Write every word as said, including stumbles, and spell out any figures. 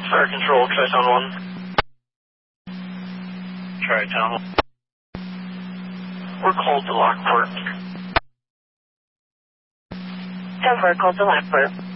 Fire control, Tri-Town one. Tri-Town one. We're called to Lockport. ten four, called to Lockport.